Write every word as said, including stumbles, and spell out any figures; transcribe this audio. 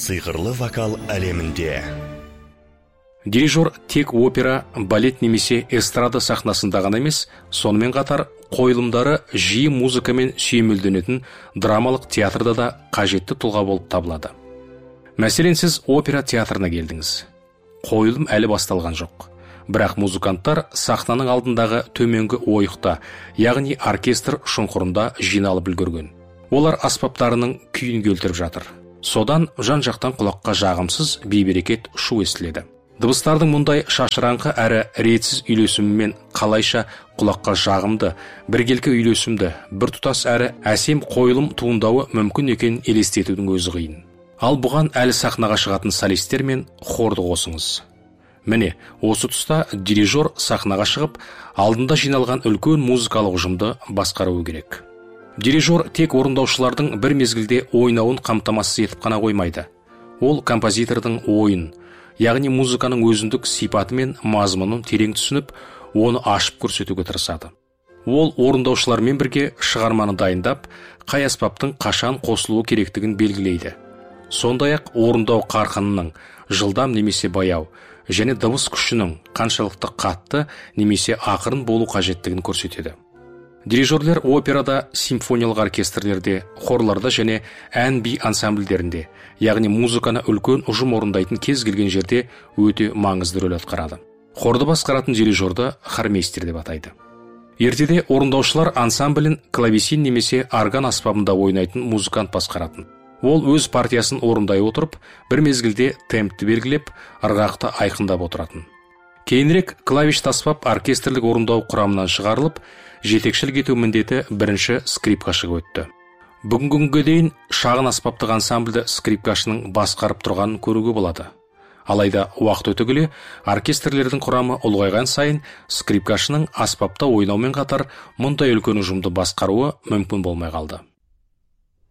сыйғырлы вокал әлемінде. Дирижер тек опера, балет немесе эстрада сахнасында ғана емес, сонымен қатар қойылымдары жиі музыкамен сүйемелденетін драмалық театрда да қажетті тұлға болып табылады. Мәселен, сіз опера театрына келдіңіз. Қойылым әлі басталған жоқ. Бірақ музыканттар сахнаның алдындағы төменгі ойықта, яғни оркестр шұңқырында жиналып үлгерген. Олар аспаптарының күйін келтіріп жатыр. Содан жан-жақтан құлаққа жағымсыз бейберекет шу естіледі. Дыбыстардың мұндай шашыраңқы әрі ретсіз үйлесімімен қалайша құлаққа жағымды, біркелкі үйлесімді, біртұтас әрі әсем қойылым туындауы мүмкін екенін елестетудің өзі қиын. Ал бұған әлі сахнаға шығатын солистер мен хорды қосыңыз. Міне, осы тұста дирижер сахнаға шығып, алдында жиналған үлкен музыкалық ұжымды басқаруы керек. Дирижер тек орындаушылардың бір мезгілде ойнауын қамтамасыз етіп қана қоймайды. Ол композитордың ойын, яғни музыканың өзіндік сипаты мен мазмұнын терең түсініп, оны ашып көрсетуге тырысады. Ол орындаушылармен бірге шығарманы дайындап, қай аспаптың қашан қосылуы керектігін белгілейді. Сондай-ақ орындау қарқынының жылдам немесе баяу, және дыбыс күшінің қаншалықты қатты немесе ақырын болу қажеттігін көрсетеді. Дирижерлер операда, симфониялық оркестрлерде, хорларда және ән-би ансамбльдерінде, яғни музыканы үлкен ұжым орындайтын кез келген жерде өте маңызды рөл атқарады. Хорды басқаратын дирижерді хормейстер деп атайды. Ертеде орындаушылар ансамблін клавесин немесе орган аспабында ойнайтын музыкант басқаратын. Ол өз партиясын орындай отырып, бір мезгілде темпті белгілеп, ырғақты айқындап отыратын. Кейінірек клавиш аспап оркестрлік орындау құрамынан шығарылып, жетекшілік ету міндеті бірінші скрипкашыға өтті. Бүгінгі күнге дейін шағын аспаптық ансамбльді скрипкашының басқарып тұрғанын көруге болады. Алайда уақыт өте келе оркестрлердің құрамы ұлғайған сайын скрипкашының аспапта ойнаумен қатар мұндай үлкен ұжымды басқаруы мүмкін болмай қалды.